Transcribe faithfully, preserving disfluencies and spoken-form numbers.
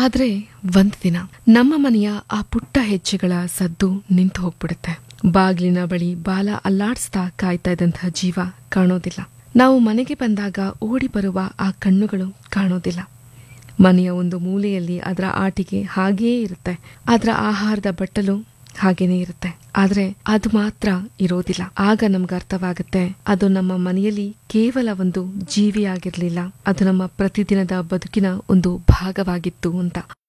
ಆದ್ರೆ ಒಂದ್ ದಿನ ನಮ್ಮ ಮನೆಯ ಆ ಪುಟ್ಟ ಹೆಜ್ಜೆಗಳ ಸದ್ದು ನಿಂತು ಹೋಗ್ಬಿಡುತ್ತೆ. ಬಾಗಿಲಿನ ಬಳಿ ಬಾಲ ಅಲ್ಲಾಡಿಸ್ತಾ ಕಾಯ್ತಾ ಇದ್ದಂತಹ ಜೀವ ಕಾಣೋದಿಲ್ಲ. ನಾವು ಮನೆಗೆ ಬಂದಾಗ ಓಡಿ ಬರುವ ಆ ಕಣ್ಣುಗಳು ಕಾಣೋದಿಲ್ಲ. ಮನೆಯ ಒಂದು ಮೂಲೆಯಲ್ಲಿ ಅದರ ಆಟಿಕೆ ಹಾಗೆಯೇ ಇರುತ್ತೆ, ಅದರ ಆಹಾರದ ಬಟ್ಟಲು ಹಾಗೇನೇ ಇರುತ್ತೆ. ಆದ್ರೆ ಅದು ಮಾತ್ರ ಇರೋದಿಲ್ಲ. ಆಗ ನಮ್ಗೆ ಅರ್ಥವಾಗುತ್ತೆ, ಅದು ನಮ್ಮ ಮನೆಯಲ್ಲಿ ಕೇವಲ ಒಂದು ಜೀವಿಯಾಗಿರ್ಲಿಲ್ಲ, ಅದು ನಮ್ಮ ಪ್ರತಿದಿನದ ಬದುಕಿನ ಒಂದು ಭಾಗವಾಗಿತ್ತು ಅಂತ.